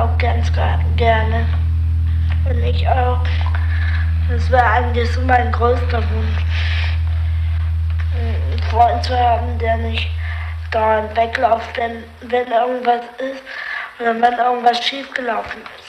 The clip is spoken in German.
auch ganz gerne. Und ich auch. Das wäre eigentlich so mein größter Wunsch. Einen Freund zu haben, der nicht dauernd wegläuft, wenn irgendwas ist oder wenn irgendwas schiefgelaufen ist.